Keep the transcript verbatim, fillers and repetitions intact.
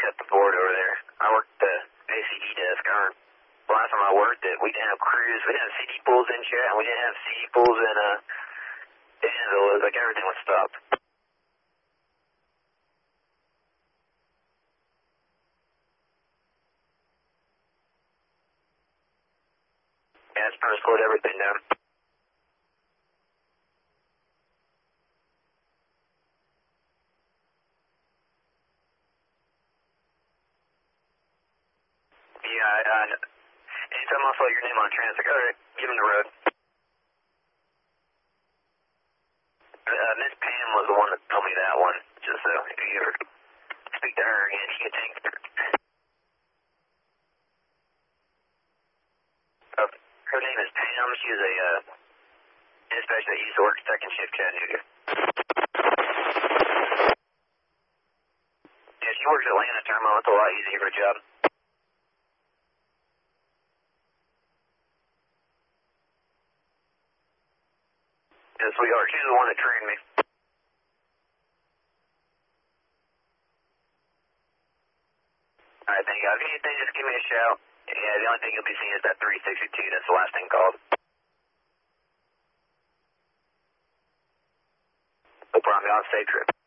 cut the board over there. I worked the A C D desk. I remember the last time I worked it, we didn't have crews, we didn't have C D pools in chat, and we didn't have C D pools in uh, Danville. It was like everything was stopped. Yeah, it's trying to slow everything down. Yeah, I, I, anytime I saw your name on train, it's like, alright, give him the road. Uh, Miss Pam was the one that told me that one, just so if you ever speak to her again, she can take her. Uh, her name is Pam. She was a uh, dispatcher that used to work second shift Chattanooga. Yeah, she works Atlanta terminal. It's a lot easier of a job. Yeah, sweetheart, she's the one that trained me. Alright, thank you. If anything, just give me a shout. Yeah, the only thing you'll be seeing is that three sixty-two. That's the last thing called. No problem. Y'all have a safe trip.